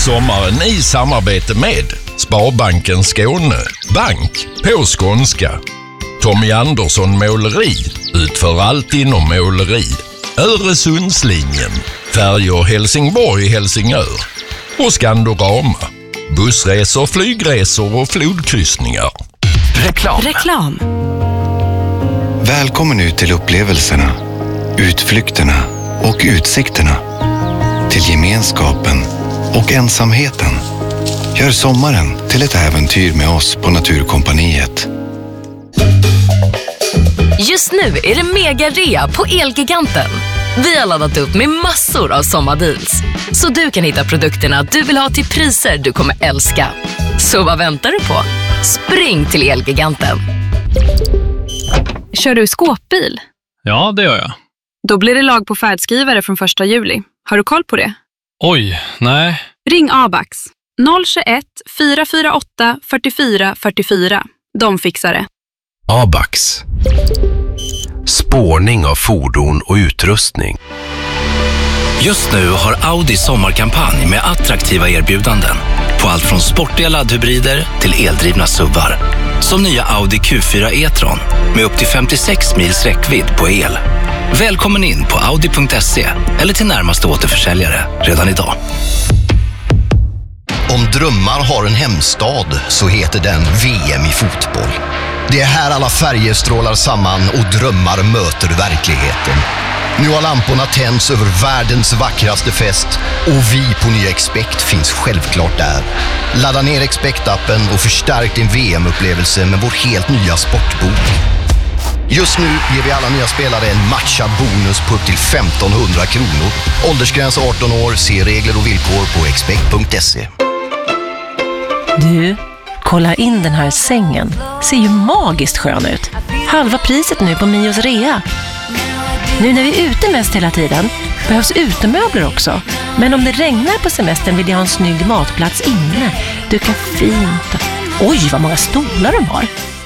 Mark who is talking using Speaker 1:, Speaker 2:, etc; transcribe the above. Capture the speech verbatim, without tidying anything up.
Speaker 1: sommaren i samarbete med Sparbanken Skåne, bank på skånska. Tommy Andersson Måleri, utför allt inom måleri. Öresundslinjen, färjor Helsingborg-Helsingör. Och Skandorama, bussresor, flygresor och flodkryssningar.
Speaker 2: Reklam.
Speaker 3: Reklam.
Speaker 4: Välkommen ut till upplevelserna, utflykterna och utsikterna. Till gemenskapen och ensamheten. Gör sommaren till ett äventyr med oss på Naturkompaniet.
Speaker 5: Just nu är det mega-rea på Elgiganten. Vi har laddat upp med massor av sommardeals. Så du kan hitta produkterna du vill ha till priser du kommer älska. Så vad väntar du på? Spring till Elgiganten.
Speaker 6: Kör du skåpbil?
Speaker 7: Ja, det gör jag.
Speaker 6: Då blir det lag på färdskrivare från första juli. Har du koll på det?
Speaker 7: Oj, nej.
Speaker 6: Ring Abax. noll tjugoett, fyra fyra åtta, fyrtiofyra fyrtiofyra. De fixar det.
Speaker 2: Abax. Spårning av fordon och utrustning. Just nu har Audi sommarkampanj med attraktiva erbjudanden på allt från sportiga laddhybrider till eldrivna SUVar. Som nya Audi Q fyra e-tron med upp till femtiosex mils räckvidd på el. Välkommen in på audi punkt se eller till närmaste återförsäljare redan idag.
Speaker 8: Om drömmar har en hemstad så heter den V M i fotboll. Det är här alla färger strålar samman och drömmar möter verkligheten. Nu har lamporna tänds över världens vackraste fest och vi på Nya Expect finns självklart där. Ladda ner Expect-appen och förstärk din V M-upplevelse med vår helt nya sportbok. Just nu ger vi alla nya spelare en matchad bonus på upp till femton hundra kronor. Åldersgräns arton år, se regler och villkor på expect punkt se.
Speaker 9: Du, kolla in den här sängen. Ser ju magiskt skön ut. Halva priset nu på Mios rea. Nu när vi är ute mest hela tiden behövs utemöbler också. Men om det regnar på semestern vill jag ha en snygg matplats inne. Duka fint. Oj, vad många stolar de har.